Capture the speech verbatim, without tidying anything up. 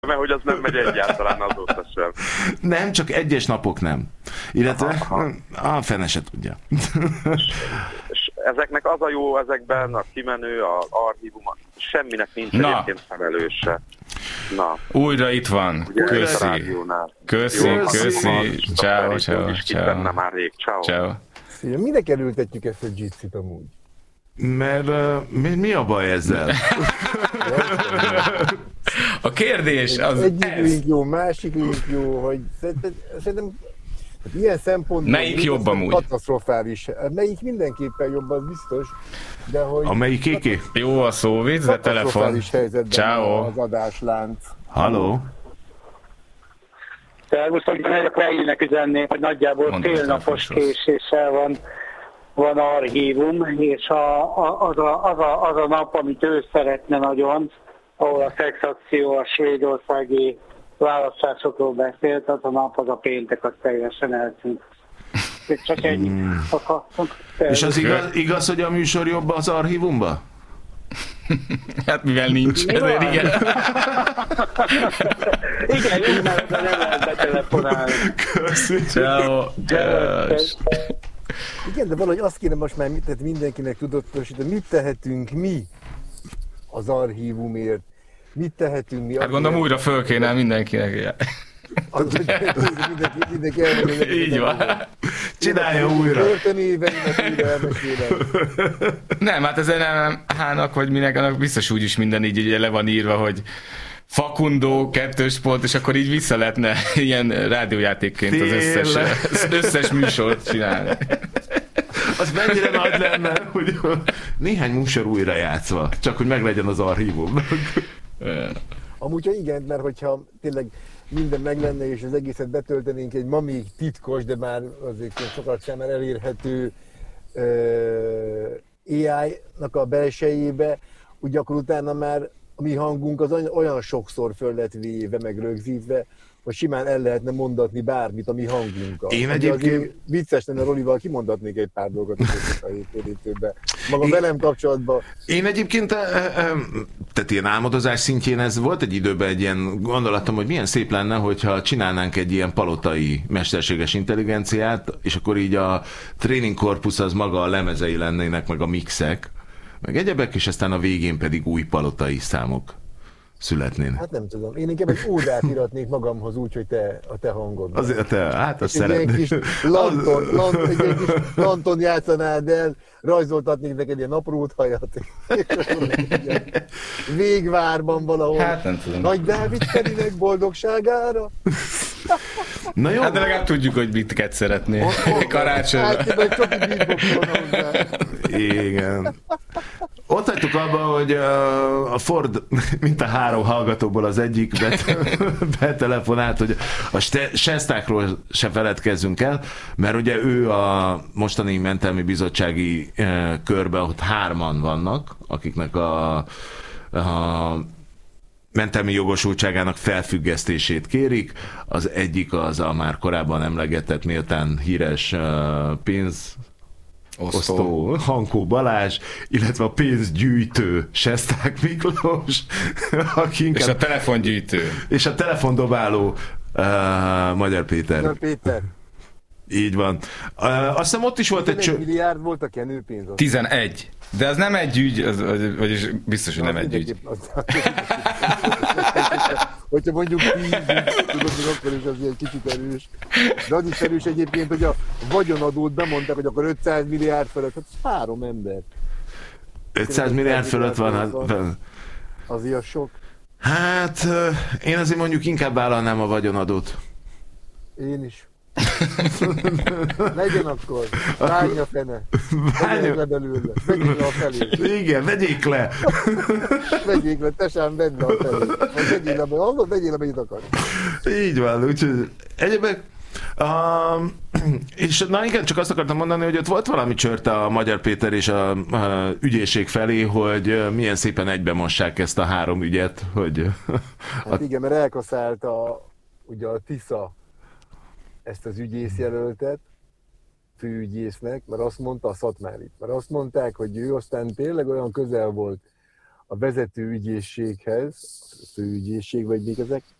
mert hogy az nem megy egyáltalán azóta sem. Nem, csak egyes napok nem. Illetve a fene se tudja. És ezeknek az a jó ezekben, a kimenő, az archívum, semminek nincs Na. egyébként felelőse. Na. Újra itt van. Ugye, köszi. Köszi, jó, köszi. Ciao, ciao, ciao. Már rég. Ciao. Ciao. Szia, mire kerültetjük ezt a Jitsit amúgy? Mert uh, mi, mi a baj ezzel? A kérdés az Egyik ez. link jó, másik link jó, hogy szerintem, szerintem ilyen szempontból... Melyik jobb amúgy? Katasztrofális. Melyik mindenképpen jobb, az biztos, de hogy... A melyik kéké? Jó a szóvic, de telefon. Katasztrofális helyzetben Ciao. az adáslánc. Halló? Szervusztok, melyek Reinek üzenném, hogy nagyjából félnapos késéssel van, van archívum, és a, a, az, a, az, a, az a nap, amit ő szeretne nagyon, ahol a szexakció a svédországi választásokról beszélt, az a nap, az a péntek, az teljesen eltűnt. Csak ennyi. Mm. És az igaz, igaz, hogy a műsor jobb az archívumba? Hát mivel nincs, Mi ezért van? igen. Igen, jó, mert nem lehet betelefonálni. Köszönöm. Ciao. Igen, de valahogy azt kéne most már mit, tehát mindenkinek tudatosítani, mit tehetünk mi az archívumért, mit tehetünk mi. Hát gondolom újra föl kéne mindenkinek. Az, mindenki, mindenki elmondja, Így van. Csinálja újra. Történéveimet újra elmesélem. Nem, hát ez nem hának, vagy minek, annak biztos úgyis minden így, így le van írva, hogy Fakundo, kettős pont, és akkor így vissza lehetne ilyen rádiójátékként az összes, az összes műsort csinálni. Az mennyire nagy lenne, hogy néhány műsor újra játszva, csak hogy meglegyen az archívum. Amúgy, ha igen, mert hogyha tényleg minden meg lenne, és az egészet betöltenénk egy ma még titkos, de már azért sokat sem elérhető uh, á í-nak a belsejébe, ugye akkor utána már a mi hangunk az olyan sokszor föl lett véve, meg rögzítve, hogy simán el lehetne mondatni bármit a mi hangunkkal. Én egyébként... Vicces lenne, Rolival kimondatnék egy pár dolgot a hétfőtérítőben. Maga én... velem kapcsolatban. Én egyébként, tehát ilyen álmodozás szintjén ez volt egy időben egy ilyen gondolatom, hogy milyen szép lenne, hogyha csinálnánk egy ilyen palotai mesterséges intelligenciát, és akkor így a training corpus az maga a lemezei lennének, meg a mixek, meg egyebek, és aztán a végén pedig új palotai számok születnének. Hát nem tudom. Én inkább egy ódát iratnék magamhoz úgy, hogy te, a te hangod. Azért te, hát azt szeretnék. Egy szeretnék. kis lanton, lanton, egy, egy kis lanton játszanád el, rajzoltatnék neked ilyen aprót hajat. Végvárban valahol. Hát nem tudom. Nagy Dávid Ferinek boldogságára. Na jó. Hát de legalább tudjuk, hogy mit szeretnél. Karácsonyra. Hát, egy csoki beatbox volna hozzá. Igen. Ott hagytuk abba, hogy a Ford, mint a három hallgatóból az egyik bet, betelefonált, hogy a Sestákról se feledkezzünk el, mert ugye ő a mostani mentelmi bizottsági körben ott hárman vannak, akiknek a, a mentelmi jogosultságának felfüggesztését kérik. Az egyik az a már korábban emlegetett méltán híres pénz Osztó. Osztó, Hankó Balázs, illetve a pénzgyűjtő Sesták Miklós, aki inkább... És a telefongyűjtő. És a telefondobáló uh, Magyar Péter. Magyar Péter. Így van. Uh, azt hiszem ott is volt egy... Cső... milliárd volt a kenőpénz. tizenegy. De az nem egy ügy, az, az, vagyis biztos, hogy nem egy ügy. Hogyha mondjuk tíz, tudod, hogy akkor is az egy kicsit erős. De az is erős egyébként, hogy a vagyonadót bemondták, hogy akkor ötszáz milliárd fölött, hát három ember. ötszáz milliárd fölött van. Hát, az ilyen sok. Hát, én azért mondjuk inkább vállalnám a vagyonadót. Én is. Legyen akkor. Vágj a fene. Vegyék le belőle. Vegyék le a felé. Igen, vegyék le. Vegyék le, tesán vedd le a felé. Vegyék le, ahol vegyél le, mennyit akar. Így van, úgyhogy egyébként Um, és na igen, csak azt akartam mondani, hogy ott volt valami csörte a Magyar Péter és a, a ügyészség felé, hogy milyen szépen egybemossák ezt a három ügyet, hogy... Hát a... igen, mert elkaszált a, ugye a Tisza ezt az ügyészjelöltet főügyésznek, mert azt mondta a Szatmárit, mert azt mondták, hogy ő aztán tényleg olyan közel volt a vezető ügyészséghez, főügyészség, vagy még ezek,